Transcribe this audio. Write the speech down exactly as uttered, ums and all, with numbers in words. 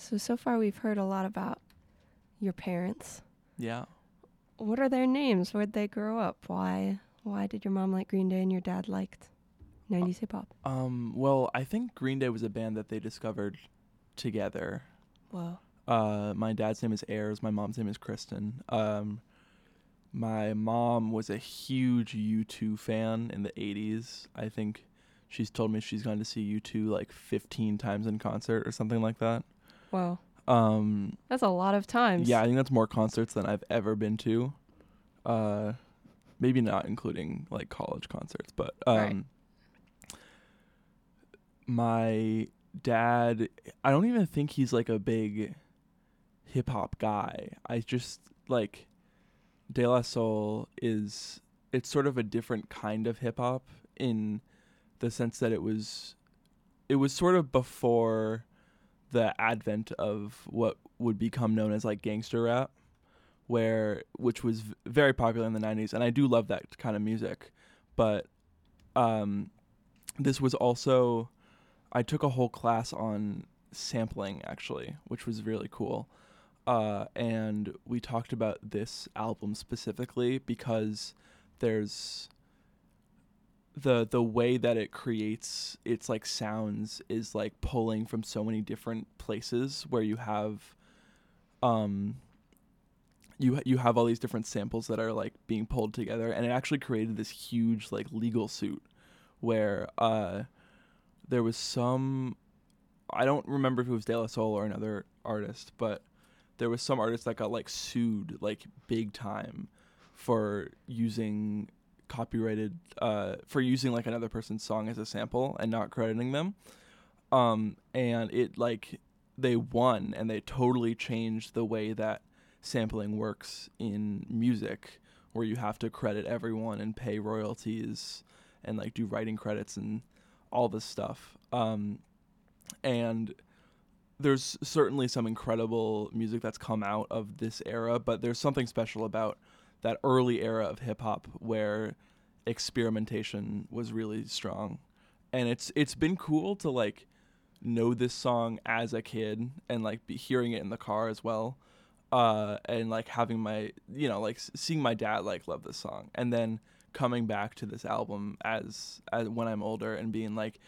So, so far we've heard a lot about your parents. Yeah. What are their names? Where'd they grow up? Why why did your mom like Green Day and your dad liked nineties hip hop? Um, well, I think Green Day was a band that they discovered together. Whoa. Uh, my dad's name is Ayers. My mom's name is Kristen. Um, my mom was a huge U two fan in the eighties. I think she's told me she's gone to see U two like fifteen times in concert or something like that. Wow. Um, That's a lot of times. yeah, I think that's more concerts than I've ever been to. Uh, maybe not including like college concerts, but um, Right. my dad, I don't even think he's like a big hip hop guy. I just like De La Soul is it's sort of a different kind of hip hop in the sense that it was it was sort of before the advent of what would become known as like gangster rap, where which was v- very popular in the nineties, and I do love that kind of music, but um this was also I took a whole class on sampling actually, which was really cool. Uh, and we talked about this album specifically because there's the the way that it creates its like sounds is like pulling from so many different places where you have um you you have all these different samples that are like being pulled together, and it actually created this huge like legal suit where uh there was some I don't remember if it was De La Soul or another artist, but there was some artist that got like sued like big time for using copyrighted uh for using like another person's song as a sample and not crediting them. Um and it like they won, and they totally changed the way that sampling works in music, where you have to credit everyone and pay royalties and like do writing credits and all this stuff. Um and there's certainly some incredible music that's come out of this era, but there's something special about that early era of hip hop where experimentation was really strong. And it's it's been cool to like know this song as a kid and like be hearing it in the car as well. Uh and like having my you know like seeing my dad like love this song, and then coming back to this album as as when I'm older and being like,